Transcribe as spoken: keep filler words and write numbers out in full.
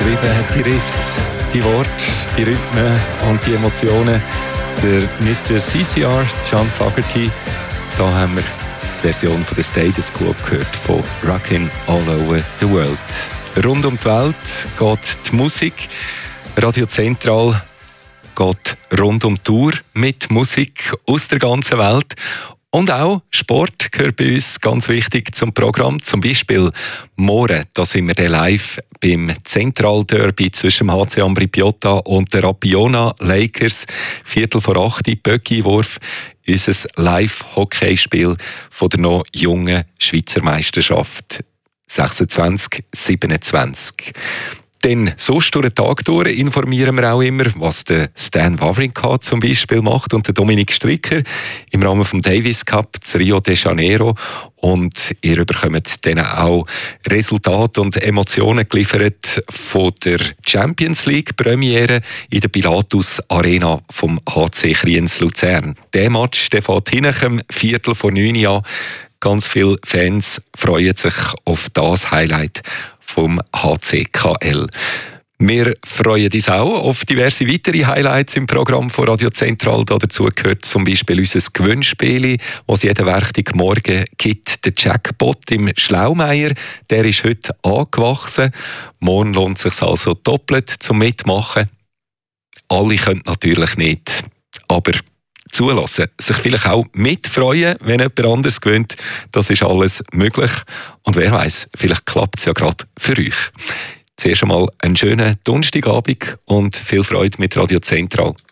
geschrieben, die Riffs, die Worte, die Rhythmen und die Emotionen. Der Mister C C R, John Fogerty, da haben wir die Version von der Status Quo gehört, von Rockin' All Over the World. Rund um die Welt geht die Musik. Radio Zentral geht rund um die Tour mit Musik aus der ganzen Welt. Und auch Sport gehört bei uns ganz wichtig zum Programm. Zum Beispiel morgen, da sind wir dann live beim Zentral-Derby zwischen dem H C Ambri Piotta und der Rapiona Lakers. Viertel vor acht, Böcki-Wurf. Unser Live-Hockeyspiel von der noch jungen Schweizer Meisterschaft sechsundzwanzig siebenundzwanzig. Dann sonst durch den Tag durch informieren wir auch immer, was der Stan Wawrinka zum Beispiel macht und der Dominik Stricker im Rahmen des Davis Cup zu Rio de Janeiro. Und ihr bekommt dann auch Resultate und Emotionen geliefert von der Champions League Premiere in der Pilatus Arena vom H C Kriens Luzern. Der Match der fährt hinten Viertel vor neun an. Ganz viele Fans freuen sich auf das Highlight vom H C K L. Wir freuen uns auch auf diverse weitere Highlights im Programm von Radio Zentral. Dazu gehört zum Beispiel unser Gewinnspiel, das es jeden Werktagmorgen gibt. Der Jackpot im Schlaumeier, der ist heute angewachsen. Morgen lohnt es sich also doppelt zum Mitmachen. Alle können natürlich nicht, aber zulassen, sich vielleicht auch mitfreuen, wenn jemand anderes gewinnt. Das ist alles möglich. Und wer weiß, vielleicht klappt es ja gerade für euch. Zuerst einmal einen schönen Donnerstagabend und viel Freude mit Radio Zentral.